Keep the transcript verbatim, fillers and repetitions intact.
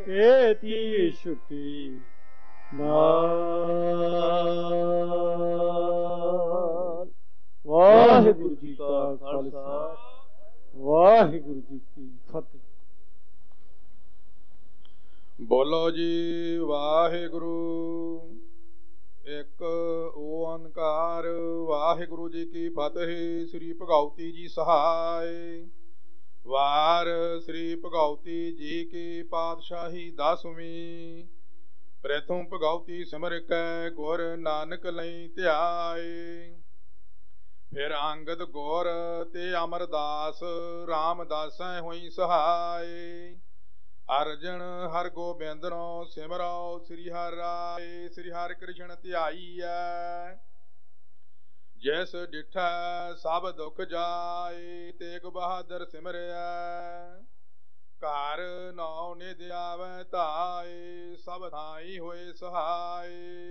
ਏਤੀ ਛੁੱਟੀ ਨਾਲ। ਵਾਹਿਗੁਰੂ ਜੀ ਕਾ ਖਾਲਸਾ, ਵਾਹਿਗੁਰੂ ਜੀ ਕੀ ਫਤਿਹ। ਬੋਲੋ ਜੀ ਵਾਹਿਗੁਰੂ। ਇੱਕ ਓੰਕਾਰ। ਵਾਹਿਗੁਰੂ ਜੀ ਕੀ ਫਤਿਹ। ਸ੍ਰੀ ਭਗਉਤੀ ਜੀ ਸਹਾਇ। ਵਾਰ ਸ੍ਰੀ ਭਗਉਤੀ ਜੀ ਕੀ ਪਾਤਸ਼ਾਹੀ ਦਸਵੀਂ। ਪ੍ਰਥਮ ਭਗਉਤੀ ਸਿਮਰ ਕੈ ਗੁਰ ਨਾਨਕ ਲਈ ਧਿਆਏ। ਫਿਰ ਅੰਗਦ ਗੁਰ ਤੇ ਅਮਰਦਾਸ ਰਾਮਦਾਸੈ ਹੋਈ ਸਹਾਇ। ਅਰਜਨ ਹਰ ਗੋਬਿੰਦਨੋ ਸਿਮਰੋ ਸ੍ਰੀ ਹਰਿ ਰਾਏ। ਸ੍ਰੀ ਹਰਿ ਕ੍ਰਿਸ਼ਨ ਧਿਆਈਐ। ਜਿਸ ਡਿਠੈ ਸਭ ਦੁਖ ਜਾਏ। ਤੇਗ ਬਹਾਦਰ ਸਿਮਰਿਐ। ਘਰ ਨੌ ਨਿਧ ਆਵੈ ਧਾਏ। ਸਭ ਥਾਈ ਹੋਏ ਸਹਾਏ।